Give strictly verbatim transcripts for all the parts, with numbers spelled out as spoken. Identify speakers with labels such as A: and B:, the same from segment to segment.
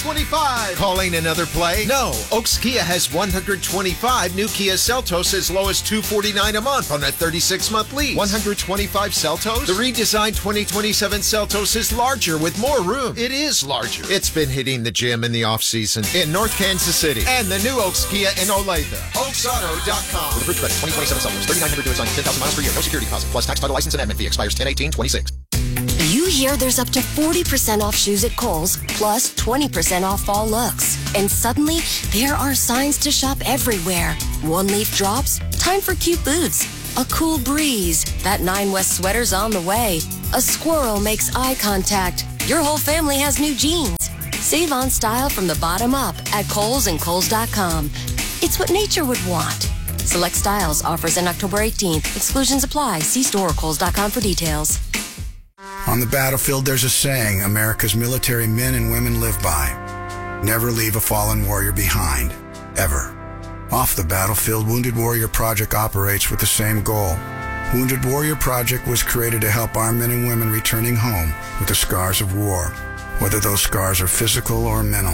A: twenty-five.
B: Calling another play? No. Oaks Kia has one hundred twenty-five new Kia Seltos as low as two hundred forty-nine dollars a month on a thirty-six month lease. one hundred twenty-five Seltos? The redesigned twenty twenty-seven Seltos is larger with more room. It is larger. It's been hitting the gym in the off-season in North Kansas City. And the new Oaks Kia in Olathe. Oaks Auto dot com.
C: With approved credit, twenty twenty-seven Seltos, thirty-nine hundred dollars ten thousand miles per year, no security deposit, plus tax, title, license, and admin fee expires ten eighteen twenty-six.
D: You hear there's up to forty percent off shoes at Kohl's, plus twenty percent off fall looks. And suddenly, there are signs to shop everywhere. One leaf drops, time for cute boots. A cool breeze, that Nine West sweater's on the way. A squirrel makes eye contact. Your whole family has new jeans. Save on style from the bottom up at Kohl's and Kohl's dot com. It's what nature would want. Select styles, offers in October eighteenth. Exclusions apply. See store or Kohl's dot com for details.
E: On the battlefield, there's a saying America's military men and women live by. Never leave a fallen warrior behind. Ever. Off the battlefield, Wounded Warrior Project operates with the same goal. Wounded Warrior Project was created to help our men and women returning home with the scars of war, whether those scars are physical or mental.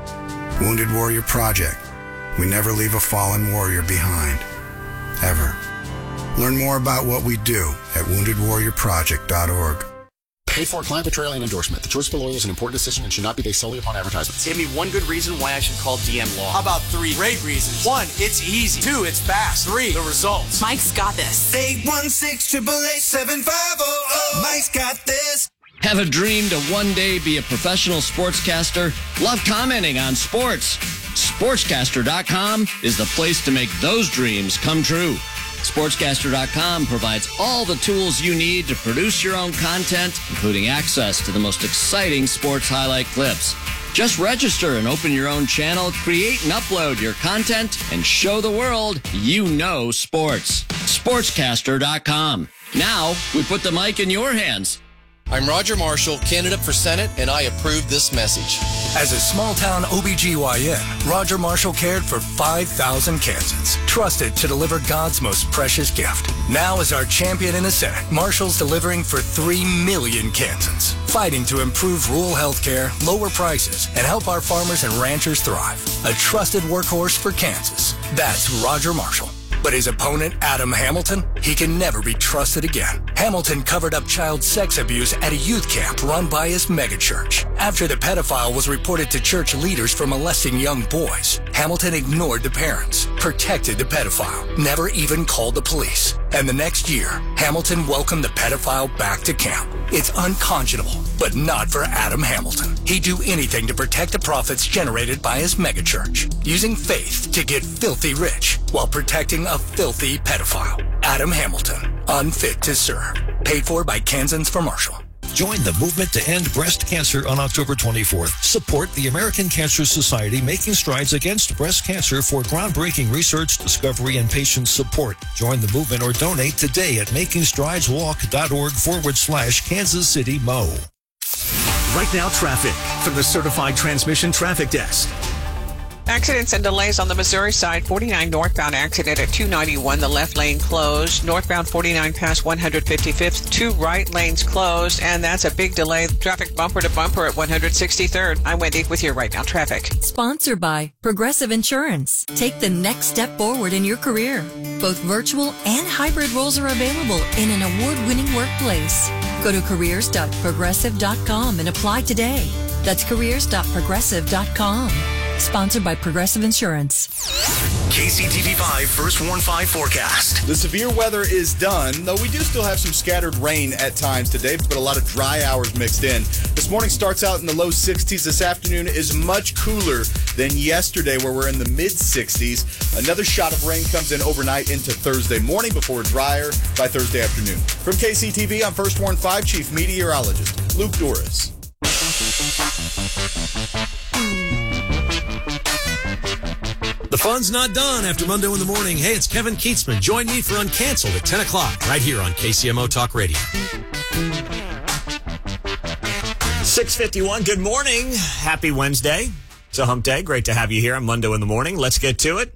E: Wounded Warrior Project. We never leave a fallen warrior behind. Ever. Learn more about what we do at wounded warrior project dot org.
C: Paid for client betrayal and endorsement. The choice below is an important decision and should not be based solely upon advertisements.
F: Give me one good reason why I should call D M Law.
G: How about three great reasons? One, it's easy. Two, it's fast. Three, the results.
H: Mike's got this.
I: eight one six, eight eight eight, seven five zero zero. Mike's got this.
J: Have a dream to one day be a professional sportscaster? Love commenting on sports? Sportscaster dot com is the place to make those dreams come true. Sportscaster dot com provides all the tools you need to produce your own content, including access to the most exciting sports highlight clips. Just register and open your own channel, create and upload your content, and show the world you know sports. Sportscaster dot com. Now, we put the mic in your hands.
K: I'm Roger Marshall, candidate for Senate, and I approve this message.
L: As a small-town O B G Y N, Roger Marshall cared for five thousand Kansans, trusted to deliver God's most precious gift. Now, as our champion in the Senate, Marshall's delivering for three million Kansans, fighting to improve rural health care, lower prices, and help our farmers and ranchers thrive. A trusted workhorse for Kansas. That's Roger Marshall. But his opponent, Adam Hamilton, he can never be trusted again. Hamilton covered up child sex abuse at a youth camp run by his megachurch. After the pedophile was reported to church leaders for molesting young boys, Hamilton ignored the parents, protected the pedophile, never even called the police. And the next year, Hamilton welcomed the pedophile back to camp. It's unconscionable, but not for Adam Hamilton. He'd do anything to protect the profits generated by his megachurch, using faith to get filthy rich while protecting a filthy pedophile. Adam Hamilton, unfit to serve. Paid for by Kansans for Marshall.
M: Join the movement to end breast cancer on October twenty-fourth. Support the American Cancer Society making strides against breast cancer for groundbreaking research, discovery, and patient support. Join the movement or donate today at makingstrideswalk.org forward slash Kansas City Mo.
N: Right now, traffic from the Certified Transmission Traffic Desk.
O: Accidents and delays on the Missouri side. forty-nine northbound accident at two ninety-one. The left lane closed. Northbound forty-nine past one hundred fifty-fifth. Two right lanes closed. And that's a big delay. Traffic bumper to bumper at one hundred sixty-third. I'm Wendy with your Right Now Traffic.
P: Sponsored by Progressive Insurance. Take the next step forward in your career. Both virtual and hybrid roles are available in an award-winning workplace. Go to careers dot progressive dot com and apply today. That's careers dot progressive dot com. Sponsored by Progressive Insurance.
N: K C T V five First Warn five forecast.
Q: The severe weather is done, though we do still have some scattered rain at times today, but a lot of dry hours mixed in. This morning starts out in the low sixties. This afternoon is much cooler than yesterday, where we're in the mid sixties. Another shot of rain comes in overnight into Thursday morning before drier by Thursday afternoon. From K C T V, I'm First Warn five Chief Meteorologist Luke Doris.
M: The fun's not done after Mundo in the Morning. Hey, it's Kevin Keatsman. Join me for Uncanceled at ten o'clock right here on K C M O Talk Radio.
R: six fifty-one, good morning. Happy Wednesday. It's a hump day. Great to have you here on Mundo in the Morning. Let's get to it.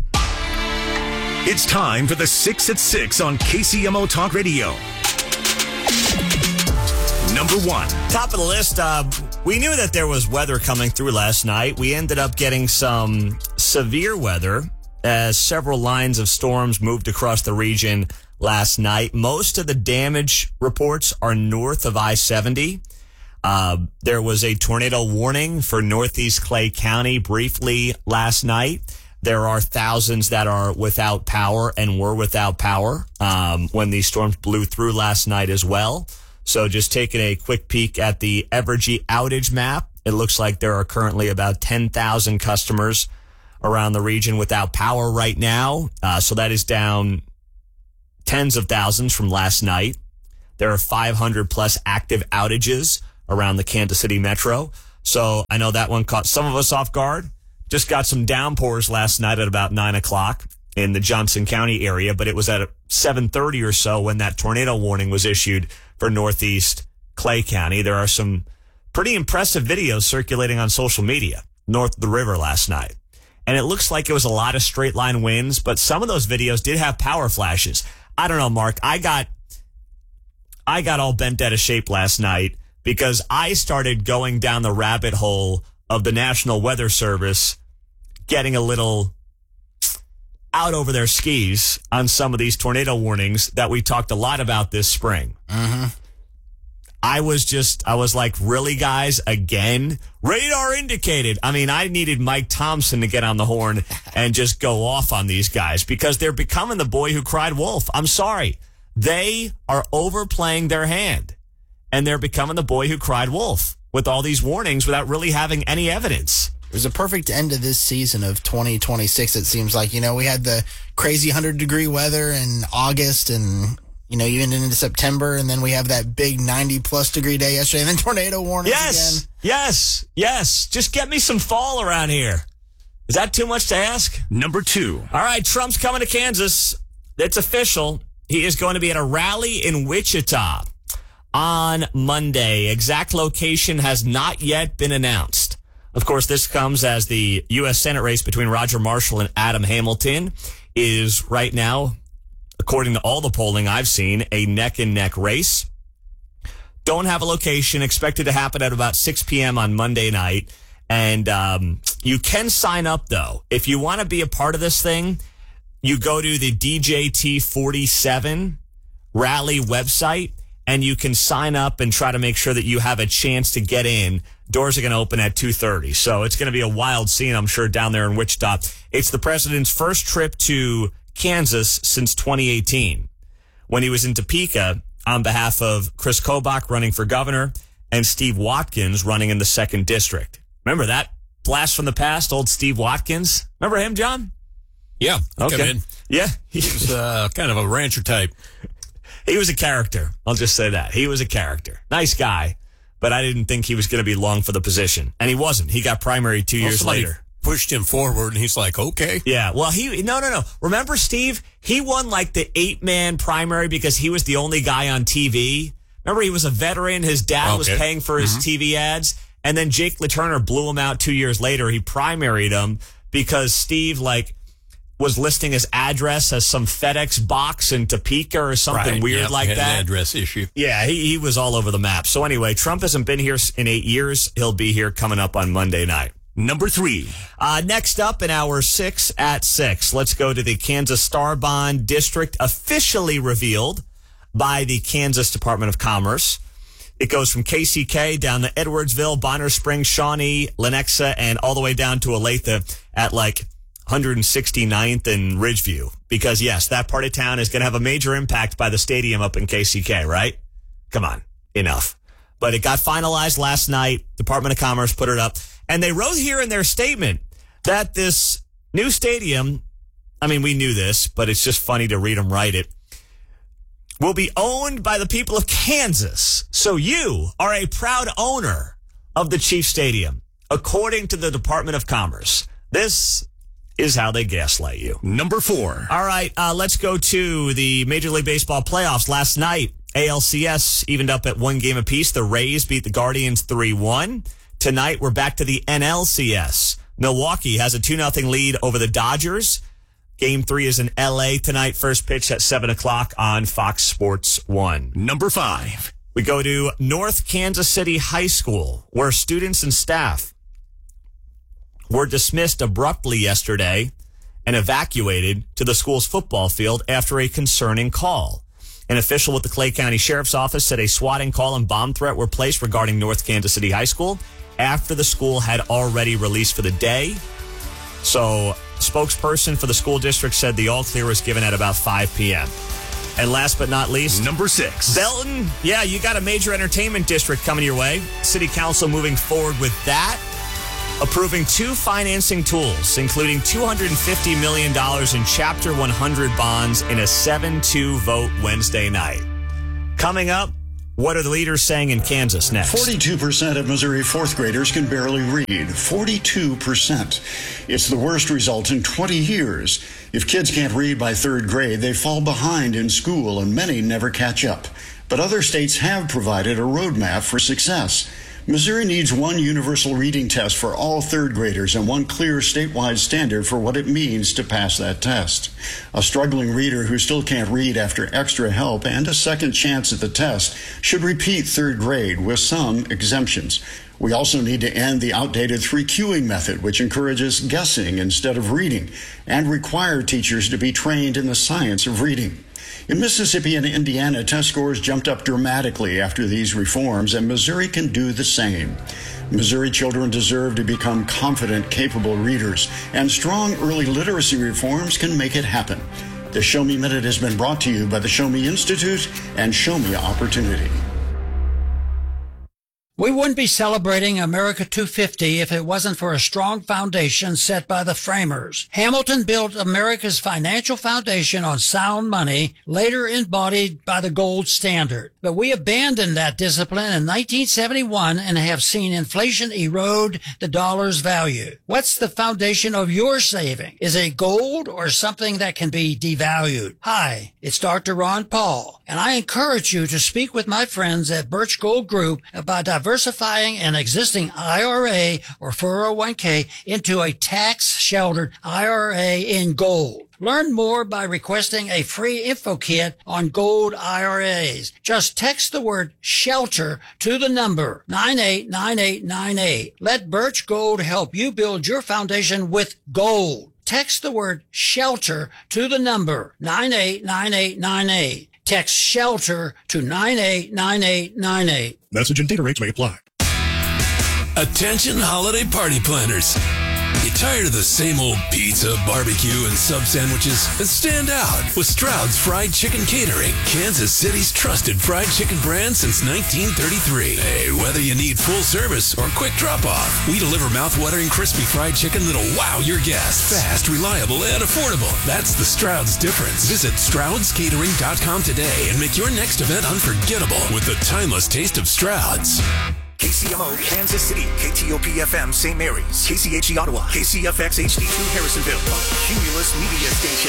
N: It's time for the six at six on K C M O Talk Radio. Number one.
R: Top of the list, uh, We knew that there was weather coming through last night. We ended up getting some severe weather as several lines of storms moved across the region last night. Most of the damage reports are north of I seventy. Uh, there was a tornado warning for Northeast Clay County briefly last night. There are thousands that are without power and were without power um, when these storms blew through last night as well. So just taking a quick peek at the Evergy outage map, it looks like there are currently about ten thousand customers around the region without power right now. Uh, so that is down tens of thousands from last night. There are five hundred plus active outages around the Kansas City metro. So I know that one caught some of us off guard. Just got some downpours last night at about nine o'clock in the Johnson County area, but it was at seven thirty or so when that tornado warning was issued for Northeast Clay County. There are some pretty impressive videos circulating on social media north of the river last night. And it looks like it was a lot of straight line winds, but some of those videos did have power flashes. I don't know, Mark. I got, I got all bent out of shape last night because I started going down the rabbit hole of the National Weather Service getting a little out over their skis on some of these tornado warnings that we talked a lot about this spring.
A: Mm-hmm.
R: I was just, I was like, really, guys, again? Radar indicated. I mean, I needed Mike Thompson to get on the horn and just go off on these guys because they're becoming the boy who cried wolf. I'm sorry. They are overplaying their hand, and they're becoming the boy who cried wolf with all these warnings without really having any evidence.
A: It was a perfect end to this season of twenty twenty-six, it seems like. You know, we had the crazy one hundred degree weather in August, and, you know, you ended into September, and then we have that big ninety plus degree day yesterday, and then tornado warnings
R: yes,
A: again.
R: Yes, yes. Just get me some fall around here. Is that too much to ask?
N: Number two.
R: All right, Trump's coming to Kansas. It's official. He is going to be at a rally in Wichita on Monday. Exact location has not yet been announced. Of course, this comes as the U S Senate race between Roger Marshall and Adam Hamilton is right now, according to all the polling I've seen, a neck-and-neck race. Don't have a location. Expected to happen at about six p.m. on Monday night. And um, you can sign up, though. If you want to be a part of this thing, you go to the D J T forty-seven rally website, and you can sign up and try to make sure that you have a chance to get in. Doors are going to open at two thirty, so it's going to be a wild scene, I'm sure, down there in Wichita. It's the president's first trip to Kansas since twenty eighteen, when he was in Topeka on behalf of Chris Kobach running for governor and Steve Watkins running in the second district. Remember that blast from the past, old Steve Watkins? Remember him, John?
M: Yeah.
R: Okay.
M: Come in.
R: Yeah.
M: He was uh, kind of a rancher type.
R: He was a character. I'll just say that. He was a character. Nice guy, but I didn't think he was going to be long for the position. And he wasn't. He got primary two well, years later.
M: Pushed him forward, and he's like, okay.
R: Yeah, well, he, no, no, no. Remember, Steve? He won like the eight-man primary because he was the only guy on T V. Remember, he was a veteran. His dad okay. was paying for his mm-hmm. T V ads. And then Jake LaTurner blew him out two years later. He primaried him because Steve, like, was listing his address as some FedEx box in Topeka or something
M: right,
R: weird
M: yep,
R: like
M: had
R: that.
M: An address issue.
R: Yeah, he, he was all over the map. So anyway, Trump hasn't been here in eight years. He'll be here coming up on Monday night.
N: Number three.
R: Uh, next up in hour six at six, let's go to the Kansas Star Bond District, officially revealed by the Kansas Department of Commerce. It goes from K C K down to Edwardsville, Bonner Springs, Shawnee, Lenexa, and all the way down to Olathe at like one hundred sixty-ninth and Ridgeview. Because, yes, that part of town is going to have a major impact by the stadium up in K C K, right? Come on, enough. But it got finalized last night. Department of Commerce put it up. And they wrote here in their statement that this new stadium, I mean, we knew this, but it's just funny to read them write it, will be owned by the people of Kansas. So you are a proud owner of the Chief Stadium, according to the Department of Commerce. This is how they gaslight you.
N: Number four.
R: All right, uh, let's go to the Major League Baseball playoffs. Last night, A L C S evened up at one game apiece. The Rays beat the Guardians three one. Tonight, we're back to the N L C S. Milwaukee has a two nothing lead over the Dodgers. Game three is in L A tonight. First pitch at seven o'clock on Fox Sports one.
N: Number five.
R: We go to North Kansas City High School, where students and staff were dismissed abruptly yesterday and evacuated to the school's football field after a concerning call. An official with the Clay County Sheriff's Office said a swatting call and bomb threat were placed regarding North Kansas City High School after the school had already released for the day. So, spokesperson for the school district said the all clear was given at about five p.m. And last but not least,
N: number six.
R: Belton. Yeah, you got a major entertainment district coming your way. City Council moving forward with that, approving two financing tools, including two hundred fifty million dollars in Chapter one hundred bonds in a seven two vote Wednesday night. Coming up, what are the leaders saying in Kansas next?
H: forty-two percent of Missouri fourth graders can barely read. forty-two percent. It's the worst result in twenty years. If kids can't read by third grade, they fall behind in school, and many never catch up. But other states have provided a roadmap for success. Missouri needs one universal reading test for all third graders and one clear statewide standard for what it means to pass that test. A struggling reader who still can't read after extra help and a second chance at the test should repeat third grade with some exemptions. We also need to end the outdated three-cueing method, which encourages guessing instead of reading, and require teachers to be trained in the science of reading. In Mississippi and Indiana, test scores jumped up dramatically after these reforms, and Missouri can do the same. Missouri children deserve to become confident, capable readers, and strong early literacy reforms can make it happen. The Show Me Minute has been brought to you by the Show Me Institute and Show Me Opportunity.
S: We wouldn't be celebrating America two fifty if it wasn't for a strong foundation set by the framers. Hamilton built America's financial foundation on sound money, later embodied by the gold standard. But we abandoned that discipline in nineteen seventy-one and have seen inflation erode the dollar's value. What's the foundation of your saving? Is it gold or something that can be devalued? Hi, it's Doctor Ron Paul, and I encourage you to speak with my friends at Birch Gold Group about diversifying an existing I R A or four oh one k into a tax-sheltered I R A in gold. Learn more by requesting a free info kit on gold I R As. Just text the word SHELTER to the number nine eight nine eight nine eight. Let Birch Gold help you build your foundation with gold. Text the word SHELTER to the number nine eight nine eight nine eight. Text SHELTER to nine eight nine eight nine eight.
N: Message and data rates may apply.
T: Attention holiday party planners. You tired of the same old pizza, barbecue, and sub sandwiches? Then stand out with Stroud's Fried Chicken Catering, Kansas City's trusted fried chicken brand since nineteen thirty-three. Hey, whether you need full service or quick drop-off, we deliver mouth-watering crispy fried chicken that'll wow your guests. Fast, reliable, and affordable. That's the Stroud's difference. Visit Strouds Catering dot com today and make your next event unforgettable with the timeless taste of Stroud's.
N: K C M O, Kansas City, K T O P F M, Saint Mary's, K C H E Ottawa, K C F X H D two Harrisonville, Cumulus Media Station.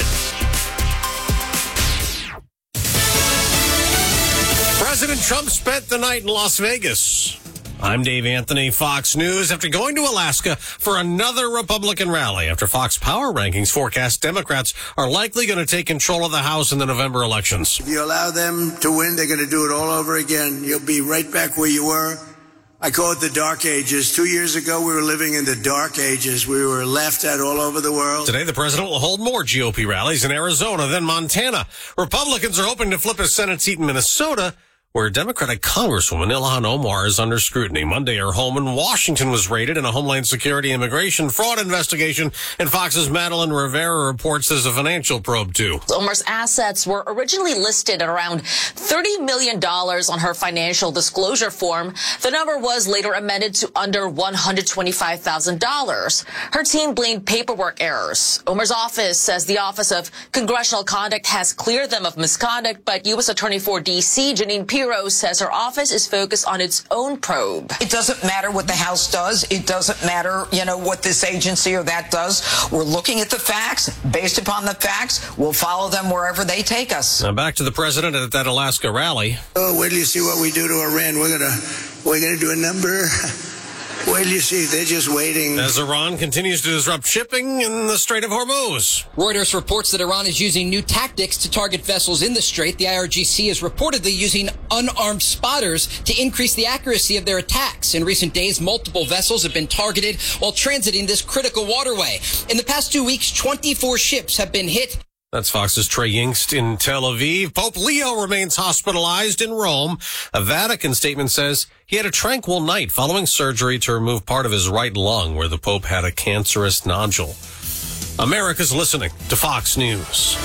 U: President Trump spent the night in Las Vegas. I'm Dave Anthony, Fox News. After going to Alaska for another Republican rally, after Fox Power Rankings forecast Democrats are likely going to take control of the House in the November elections.
V: If you allow them to win, they're going to do it all over again. You'll be right back where you were. I call it the dark ages. Two years ago, we were living in the dark ages. We were laughed at all over the world.
U: Today, the president will hold more G O P rallies in Arizona, then Montana. Republicans are hoping to flip a Senate seat in Minnesota, where Democratic Congresswoman Ilhan Omar is under scrutiny. Monday, her home in Washington was raided in a Homeland Security immigration fraud investigation, and Fox's Madeline Rivera reports there's a financial probe, too.
W: Omar's assets were originally listed at around thirty million dollars on her financial disclosure form. The number was later amended to under one hundred twenty-five thousand dollars. Her team blamed paperwork errors. Omar's office says the Office of Congressional Conduct has cleared them of misconduct, but U S Attorney for D C, Janine Pirro, says her office is focused on its own probe.
X: It doesn't matter what the House does. It doesn't matter, you know, what this agency or that does. We're looking at the facts. Based upon the facts, we'll follow them wherever they take us.
U: Now back to the president at that Alaska rally.
V: Oh, wait till you see what we do to Iran. We're gonna, we're gonna do a number. Wait till you see. They're just waiting.
U: As Iran continues to disrupt shipping in the Strait of Hormuz.
B: Reuters reports that Iran is using new tactics to target vessels in the strait. The I R G C is reportedly using unarmed spotters to increase the accuracy of their attacks. In recent days, multiple vessels have been targeted while transiting this critical waterway. In the past two weeks, twenty-four ships have been hit.
U: That's Fox's Trey Yingst in Tel Aviv. Pope Leo remains hospitalized in Rome. A Vatican statement says he had a tranquil night following surgery to remove part of his right lung where the Pope had a cancerous nodule. America's listening to Fox News.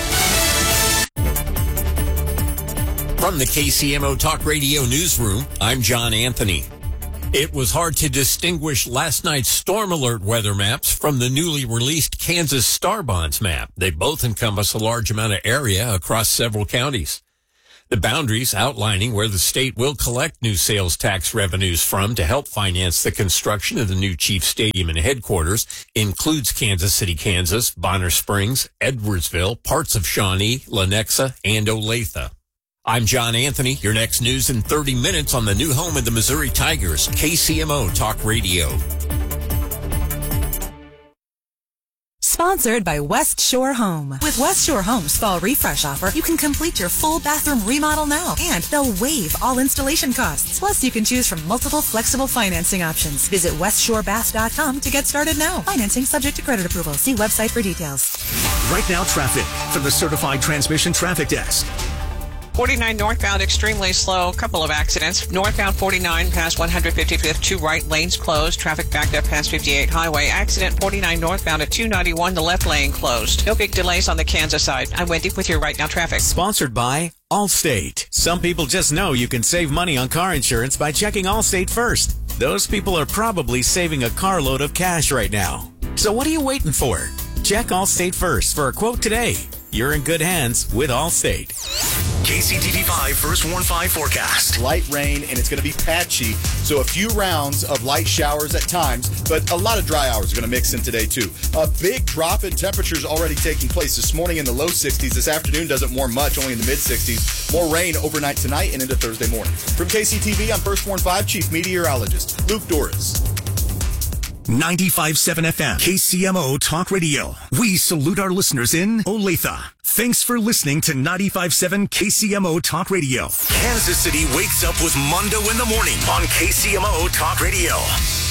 C: From the K C M O Talk Radio Newsroom, I'm John Anthony. It was hard to distinguish last night's storm alert weather maps from the newly released Kansas Star Bonds map. They both encompass a large amount of area across several counties. The boundaries outlining where the state will collect new sales tax revenues from to help finance the construction of the new Chiefs Stadium and headquarters includes Kansas City, Kansas, Bonner Springs, Edwardsville, parts of Shawnee, Lenexa, and Olathe. I'm John Anthony. Your next news in thirty minutes on the new home of the Missouri Tigers, K C M O Talk Radio.
D: Sponsored by West Shore Home. With West Shore Home's fall refresh offer, you can complete your full bathroom remodel now, and they'll waive all installation costs. Plus, you can choose from multiple flexible financing options. Visit west shore bath dot com to get started now. Financing subject to credit approval. See website for details.
N: Right now, traffic from the Certified Transmission Traffic Desk.
O: forty-nine northbound, extremely slow. Couple of accidents. Northbound forty-nine past one hundred fifty-fifth, two right lanes closed. Traffic backed up past fifty-eight highway. Accident forty-nine northbound at two ninety-one, the left lane closed. No big delays on the Kansas side. I'm Wendy with your Right Now traffic.
E: Sponsored by Allstate. Some people just know you can save money on car insurance by checking Allstate first. Those people are probably saving a carload of cash right now. So what are you waiting for? Check Allstate first for a quote today. You're in good hands with Allstate.
N: K C T V five First Warn five forecast.
Q: Light rain, and it's going to be patchy. So a few rounds of light showers at times, but a lot of dry hours are going to mix in today, too. A big drop in temperatures already taking place this morning in the low sixties. This afternoon doesn't warm much, only in the mid sixties. More rain overnight tonight and into Thursday morning. From K C T V, I'm First Warn five Chief Meteorologist Luke Doris.
N: ninety-five point seven F M, K C M O Talk Radio. We salute our listeners in Olathe. Thanks for listening to ninety-five point seven K C M O Talk Radio. Kansas City wakes up with Mondo in the morning on K C M O Talk Radio.